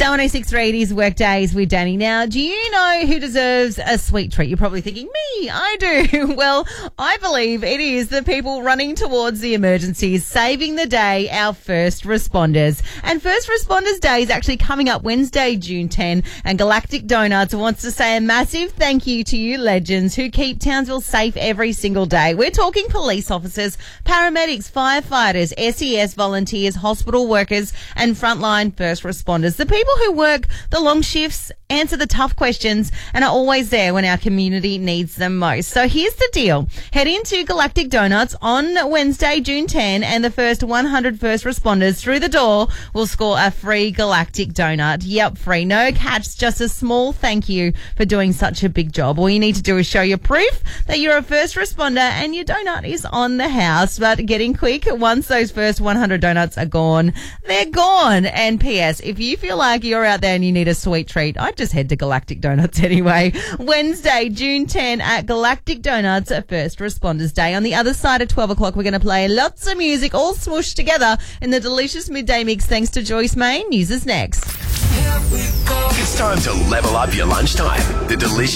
Star 106.3, it is Workdays with Danny. Now, do you know who deserves a sweet treat? You're probably thinking, me, I do. Well, I believe it is the people running towards the emergencies, saving the day, our first responders. And First Responders Day is actually coming up Wednesday, June 10, and Galactic Donuts wants to say a massive thank you to you legends who keep Townsville safe every single day. We're talking police officers, paramedics, firefighters, SES volunteers, hospital workers, and frontline first responders. The people who work the long shifts, answer the tough questions, and are always there when our community needs them most. So here's the deal. Head into Galactic Donuts on Wednesday, June 10, and the first 100 first responders through the door will score a free Galactic Donut. Yep, free. No catch, just a small thank you for doing such a big job. All you need to do is show your proof that you're a first responder and your donut is on the house. But getting quick, once those first 100 donuts are gone, they're gone. And P.S., if you feel like you're out there and you need a sweet treat, I'd just head to Galactic Donuts anyway. Wednesday, June 10 at Galactic Donuts at First Responders Day. On the other side at 12 o'clock, we're going to play lots of music all smooshed together in the delicious midday mix thanks to Joyce Main. News is next. It's time to level up your lunchtime. The delicious